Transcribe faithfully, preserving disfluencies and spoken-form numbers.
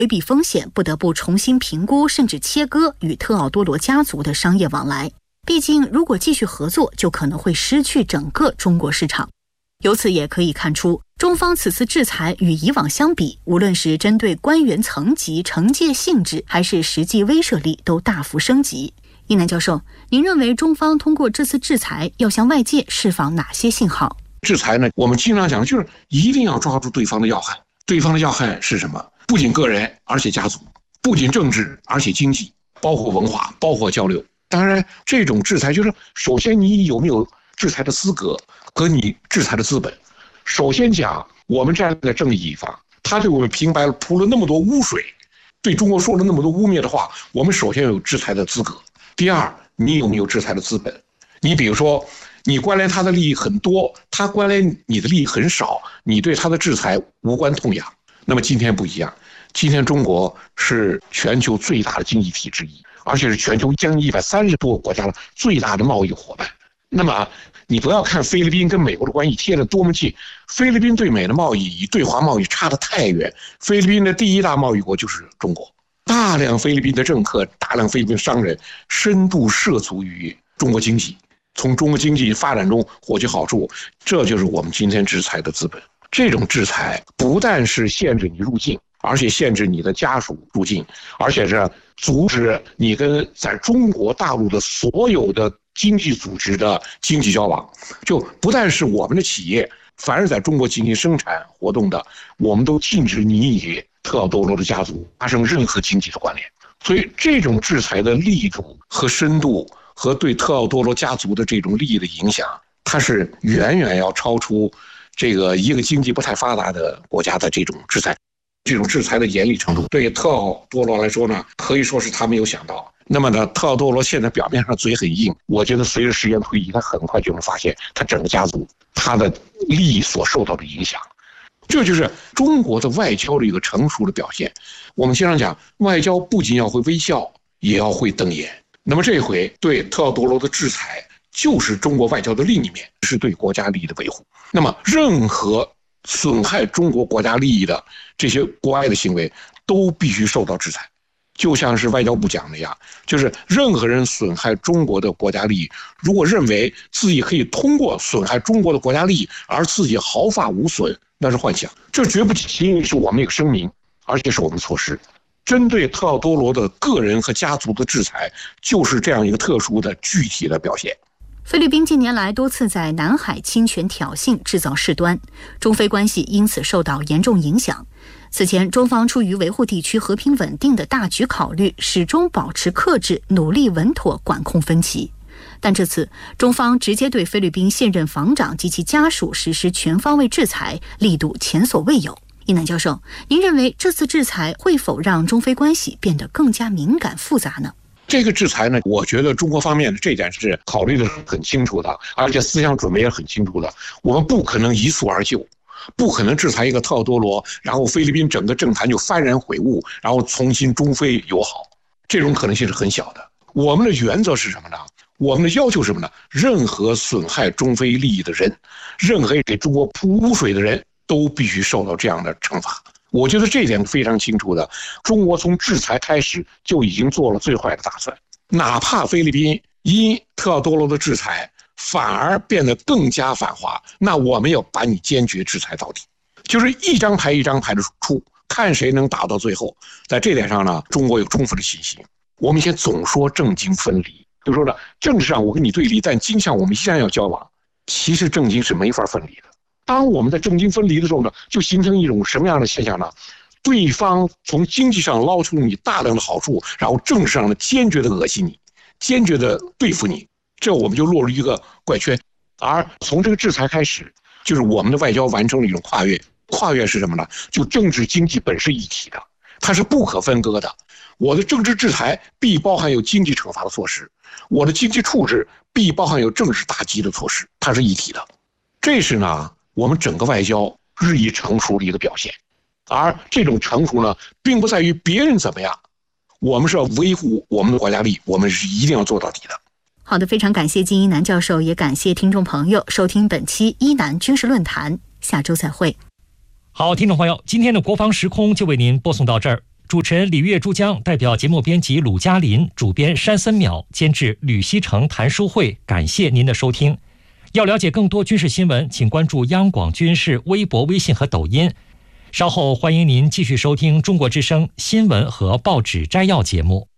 规避风险，不得不重新评估甚至切割与特奥多罗家族的商业往来。毕竟，如果继续合作，就可能会失去整个中国市场。由此也可以看出，中方此次制裁与以往相比，无论是针对官员层级、惩戒性质，还是实际威慑力，都大幅升级。一南教授，您认为中方通过这次制裁要向外界释放哪些信号？ 制裁呢，我们经常讲就是一定要抓住对方的要害。对方的要害是什么？不仅个人，而且家族；不仅政治，而且经济，包括文化，包括交流。当然，这种制裁就是首先你有没有制裁的资格和你制裁的资本。首先讲，我们站在正义一方，他对我们平白铺了那么多污水，对中国说了那么多污蔑的话，我们首先有制裁的资格。第二，你有没有制裁的资本？你比如说，你关联他的利益很多，他关联你的利益很少，你对他的制裁无关痛痒。那么今天不一样，今天中国是全球最大的经济体之一，而且是全球将近一百三十多个国家的最大的贸易伙伴。那么你不要看菲律宾跟美国的关系贴得多么近，菲律宾对美的贸易与对华贸易差得太远。菲律宾的第一大贸易国就是中国，大量菲律宾的政客，大量菲律宾商人深度涉足于中国经济，从中国经济发展中获取好处，这就是我们今天制裁的资本。这种制裁不但是限制你入境，而且限制你的家属入境，而且是阻止你跟在中国大陆的所有的经济组织的经济交往。就不但是我们的企业，凡是在中国进行生产活动的，我们都禁止你与特奥多罗的家族发生任何经济的关联。所以这种制裁的力度和深度和对特奥多罗家族的这种利益的影响，它是远远要超出这个一个经济不太发达的国家的这种制裁。这种制裁的严厉程度，对特奥多罗来说呢，可以说是他没有想到。那么呢，特奥多罗现在表面上嘴很硬，我觉得随着时间推移，他很快就能发现他整个家族他的利益所受到的影响。这就是中国的外交的一个成熟的表现。我们经常讲，外交不仅要会微笑，也要会瞪眼。那么这回对特奥多罗的制裁，就是中国外交的另一面，是对国家利益的维护。那么任何损害中国国家利益的这些国外的行为都必须受到制裁。就像是外交部讲的呀，就是任何人损害中国的国家利益，如果认为自己可以通过损害中国的国家利益而自己毫发无损，那是幻想。这绝不仅仅是我们一个声明，而且是我们措施。针对特奥多罗的个人和家族的制裁，就是这样一个特殊的具体的表现。 菲律宾近年来多次在南海侵权挑衅，制造事端，中菲关系因此受到严重影响。此前，中方出于维护地区和平稳定的大局考虑，始终保持克制，努力稳妥管控分歧。但这次，中方直接对菲律宾现任防长及其家属实施全方位制裁，力度前所未有。一南教授，您认为这次制裁会否让中菲关系变得更加敏感复杂呢？ 这个制裁呢，我觉得中国方面的这点是考虑的很清楚的，而且思想准备也很清楚的。我们不可能一蹴而就，不可能制裁一个特奥多罗，然后菲律宾整个政坛就幡然悔悟，然后重新中菲友好，这种可能性是很小的。我们的原则是什么呢？我们的要求是什么呢？任何损害中菲利益的人，任何给中国铺污水的人，都必须受到这样的惩罚。我觉得这点非常清楚的，中国从制裁开始就已经做了最坏的打算。哪怕菲律宾因特奥多罗的制裁反而变得更加反华，那我们要把你坚决制裁到底，就是一张牌一张牌的出，看谁能打到最后。在这点上呢，中国有充分的信心。我们以前总说政经分离，就说呢，政治上我跟你对立，但经上我们依然要交往。其实政经是没法分离的。当我们在政经分离的时候呢，就形成一种什么样的现象呢？对方从经济上捞出你大量的好处，然后政治上呢坚决的恶心你，坚决的对付你，这我们就落入一个怪圈。而从这个制裁开始，就是我们的外交完成了一种跨越。跨越是什么呢？就政治经济本是一体的，它是不可分割的。我的政治制裁必包含有经济惩罚的措施，我的经济处置必包含有政治打击的措施，它是一体的。这是呢我们整个外交日益成熟的一个表现。而这种成熟呢，并不在于别人怎么样，我们是要维护我们的国家利益，我们是一定要做到底的。 好的，非常感谢金一南教授，也感谢听众朋友收听本期一南军事论坛，下周再会。 好，听众朋友，今天的国防时空就为您播送到这儿。 主持人李月珠江代表节目编辑鲁嘉林、主编山森淼、监制吕西成、谭书慧，感谢您的收听。要了解更多军事新闻，请关注央广军事微博、微信和抖音。稍后欢迎您继续收听中国之声新闻和报纸摘要节目。